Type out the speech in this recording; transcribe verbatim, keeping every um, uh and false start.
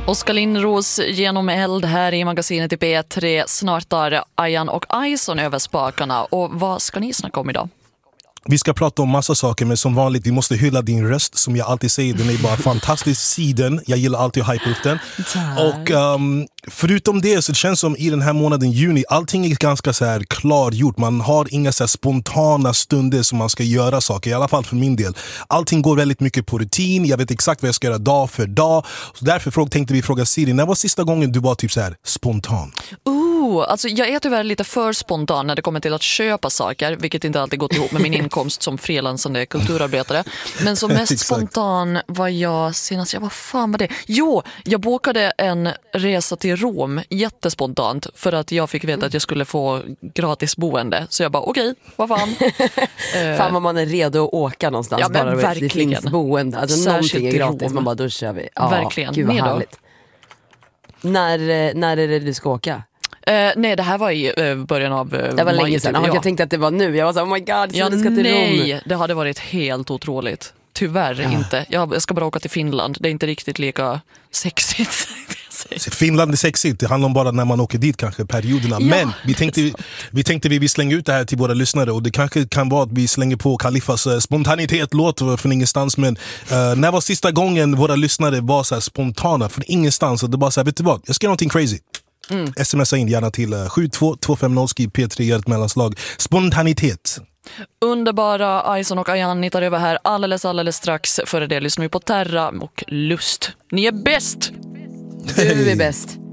Oskar Lindros genom eld här i magasinet i P tre. Snart tar Ayan och Ison över spakarna. Och vad ska ni snacka om idag? Vi ska prata om massa saker, men som vanligt, vi måste hylla din röst. Som jag alltid säger, den är bara fantastisk sidan. Jag gillar alltid att hype upp den. Och um, förutom det så känns som i den här månaden juni, allting är ganska så här klargjort. Man har inga så här spontana stunder som man ska göra saker, i alla fall för min del. Allting går väldigt mycket på rutin. Jag vet exakt vad jag ska göra dag för dag. Så därför tänkte vi fråga Siri, när var sista gången du var typ så här spontan? Oh, alltså jag är tyvärr lite för spontan när det kommer till att köpa saker, vilket inte alltid gått ihop med min inkomst som frilansande kulturarbetare. Men som mest spontan var jag senast, jag var fan var det? Jo, jag bokade en resa till Rom jättespontant för att jag fick veta att jag skulle få gratis boende. Så jag bara, okej, okay, vad fan. Fan vad man är redo att åka någonstans. Ja, men bara verkligen. Det finns boende, alltså Särskilt någonting är gratis, Rom. man bara, då kör vi. Ja, verkligen. Gud vad Med härligt. När, när är det du ska åka? Uh, nej, det här var i uh, början av uh, Det var maj, länge sedan. typ, ja. ja. Jag tänkte att det var nu. Jag var så oh my god, så ja, du ska till nej, Rom. det hade varit helt otroligt. Tyvärr ja. inte. Jag ska bara åka till Finland. Det är inte riktigt lika sexigt. Finland är sexigt, det handlar om bara när man åker dit kanske, perioderna. Ja, men vi tänkte vi tänkte vi vill slänga ut det här till våra lyssnare, och det kanske kan vara att vi slänger på Kalifas uh, spontanitet låt från ingenstans. Men uh, när var sista gången våra lyssnare var så här spontana från ingenstans, och det bara så här, vet du vad, jag ska göra någonting crazy. Mm. Smsa in gärna till uh, sju två två fem noll, skriv P tre, gör ett mellanslag. Spontanitet. Underbara Ison och Ayan, ni tar över här alldeles, alldeles strax. Före det lyssnar vi på Terra och Lust. Ni är bäst! Du är bäst.